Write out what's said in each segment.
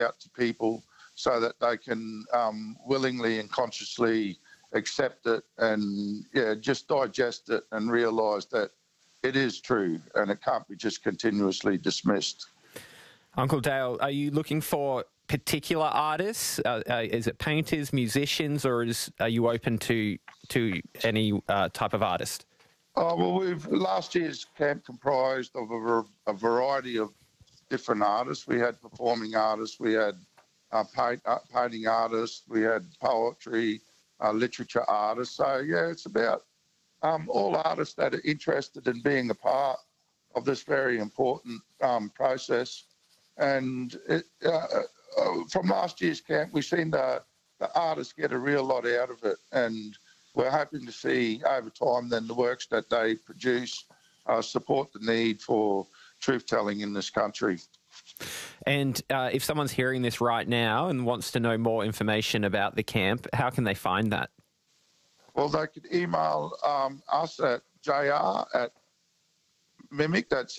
out to people so that they can willingly and consciously accept it and just digest it and realise that it is true and it can't be just continuously dismissed. Uncle Dale, are you looking for particular artists? Is it painters, musicians, or are you open to any type of artist? Oh, well, last year's camp comprised of a variety of different artists. We had performing artists, we had painting artists, we had poetry, literature artists. So, it's about all artists that are interested in being a part of this very important process. And from last year's camp, we've seen the artists get a real lot out of it, and we're hoping to see over time then the works that they produce support the need for truth-telling in this country. And if someone's hearing this right now and wants to know more information about the camp, how can they find that? Well, they could email us at jr@mimic, that's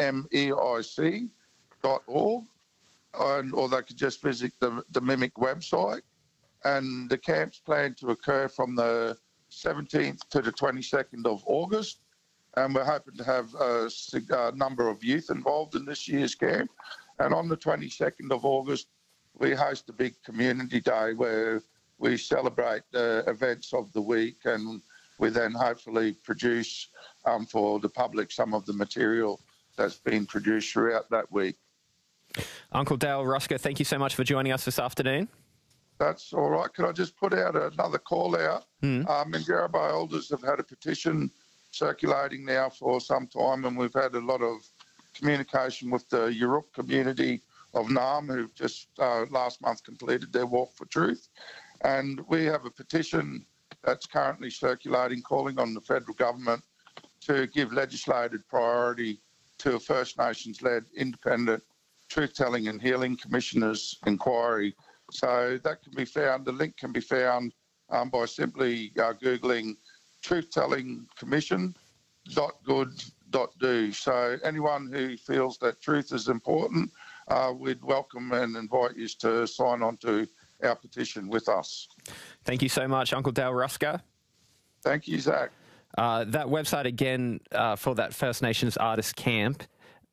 mmeic.org, or they could just visit the Mimic website. And the camp's planned to occur from the 17th to the 22nd of August. And we're hoping to have a number of youth involved in this year's camp. And on the 22nd of August, we host a big community day where we celebrate the events of the week, and we then hopefully produce for the public some of the material that's been produced throughout that week. Uncle Dale Ruska, thank you so much for joining us this afternoon. That's all right. Could I just put out another call out? Mangarabo elders have had a petition circulating now for some time, and we've had a lot of communication with the Yurok community of Naarm, who've just last month completed their Walk for Truth. And we have a petition that's currently circulating calling on the federal government to give legislated priority to a First Nations-led independent truth-telling and healing commissioner's inquiry. So that can be found, the link can be found by simply Googling truth-telling commission.good.do. So anyone who feels that truth is important, we'd welcome and invite you to sign on to our petition with us. Thank you so much, Uncle Dale Ruska. Thank you, Zach. That website again for that First Nations Artist Camp,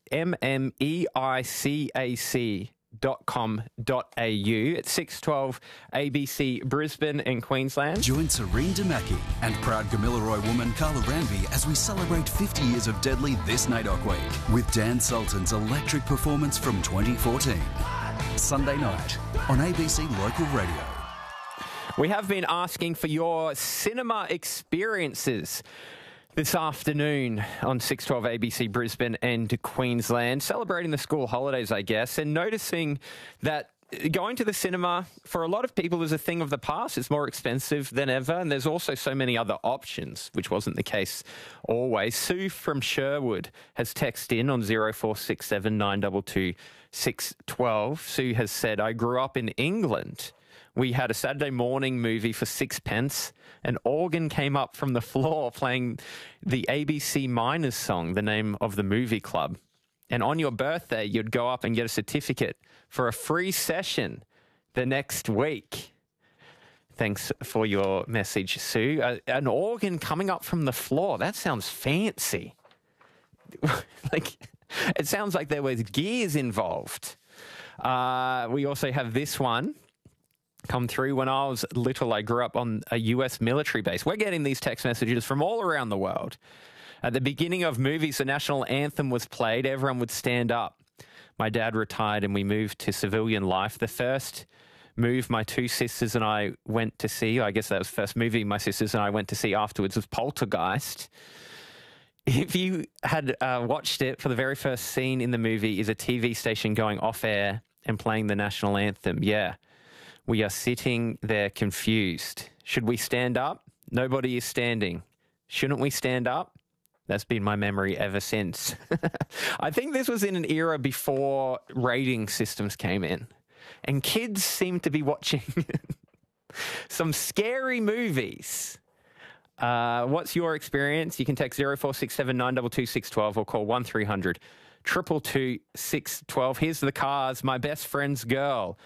mmeicac.com.au at 612 ABC Brisbane in Queensland. Join Serene Damaki and proud Gamilaroi woman Carla Ranby as we celebrate 50 years of Deadly this NAIDOC week with Dan Sultan's electric performance from 2014. Sunday night on ABC Local Radio. We have been asking for your cinema experiences this afternoon on 612 ABC Brisbane and Queensland, celebrating the school holidays, I guess, and noticing that going to the cinema for a lot of people is a thing of the past. It's more expensive than ever, and there's also so many other options, which wasn't the case always. Sue from Sherwood has texted in on 0467 922 612. Sue has said, I grew up in England. We had a Saturday morning movie for 6p. An organ came up from the floor playing the ABC Miners song, the name of the movie club. And on your birthday, you'd go up and get a certificate for a free session the next week. Thanks for your message, Sue. An organ coming up from the floor. That sounds fancy. It sounds like there was gears involved. We also have this one come through. When I was little, I grew up on a US military base. We're getting these text messages from all around the world. At the beginning of movies, the national anthem was played. Everyone would stand up. My dad retired and we moved to civilian life. The first move my two sisters and I went to see, I guess that was the first movie my sisters and I went to see afterwards, was Poltergeist. If you had watched it, for the very first scene in the movie is a TV station going off air and playing the national anthem. Yeah. We are sitting there confused. Should we stand up? Nobody is standing. Shouldn't we stand up? That's been my memory ever since. I think this was in an era before rating systems came in. And kids seem to be watching some scary movies. What's your experience? You can text 0467 922 612 or call 1300 222 612. Here's the cars. My best friend's girl.